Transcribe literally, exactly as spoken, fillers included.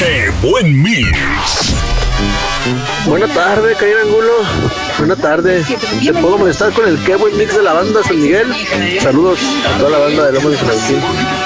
¡Qué buen mix! Buena tarde, Caín Angulo. Buena tarde. ¿Te puedo molestar con el qué buen mix de la banda San Miguel? Saludos a toda la banda de Lomas de San Agustín.